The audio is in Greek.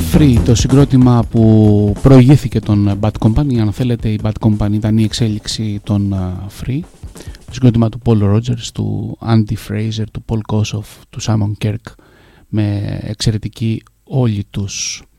Free, το συγκρότημα που προηγήθηκε τον Bad Company. Αν θέλετε, η Bad Company ήταν η εξέλιξη των Free. Το συγκρότημα του Paul Rogers, του Andy Fraser, του Paul Kossoff, του Simon Kirk, με εξαιρετική όλη τους